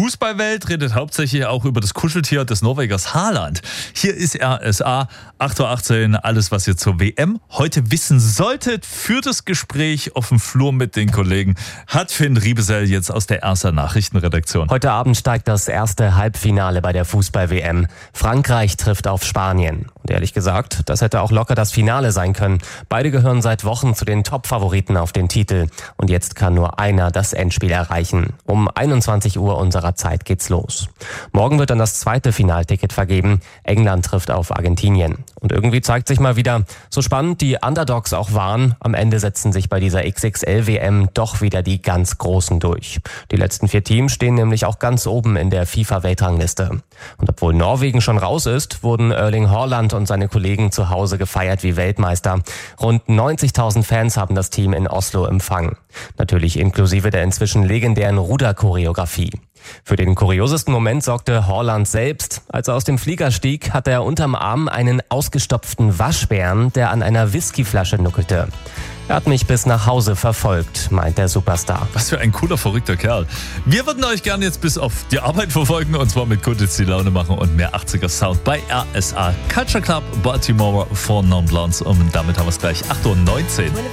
Fußballwelt redet hauptsächlich auch über das Kuscheltier des Norwegers Haaland. Hier ist RSA, 8.18 Uhr, alles, was ihr zur WM heute wissen solltet. Für das Gespräch auf dem Flur mit den Kollegen hat Finn Riebesell jetzt aus der RSA Nachrichtenredaktion. Heute Abend steigt das erste Halbfinale bei der Fußball-WM. Frankreich trifft auf Spanien. Und ehrlich gesagt, das hätte auch locker das Finale sein können. Beide gehören seit Wochen zu den Top-Favoriten auf den Titel. Und jetzt kann nur einer das Endspiel erreichen. Um 21 Uhr unserer Zeit geht's los. Morgen wird dann das zweite Finalticket vergeben. England trifft auf Argentinien. Und irgendwie zeigt sich mal wieder, so spannend die Underdogs auch waren, am Ende setzen sich bei dieser XXL-WM doch wieder die ganz Großen durch. Die letzten 4 Teams stehen nämlich auch ganz oben in der FIFA-Weltrangliste. Und obwohl Norwegen schon raus ist, wurden Erling Haaland und seine Kollegen zu Hause gefeiert wie Weltmeister. Rund 90.000 Fans haben das Team in Oslo empfangen. Natürlich inklusive der inzwischen legendären Ruderchoreografie. Für den kuriosesten Moment sorgte Haaland selbst. Als er aus dem Flieger stieg, hatte er unterm Arm einen ausgestopften Waschbären, der an einer Whiskyflasche nuckelte. Er hat mich bis nach Hause verfolgt, meint der Superstar. Was für ein cooler, verrückter Kerl. Wir würden euch gerne jetzt bis auf die Arbeit verfolgen und zwar mit Kuditz die Laune machen und mehr 80er Sound bei RSA Culture Club Baltimore for Non-Blondes. Und damit haben wir es gleich 8.19 Uhr.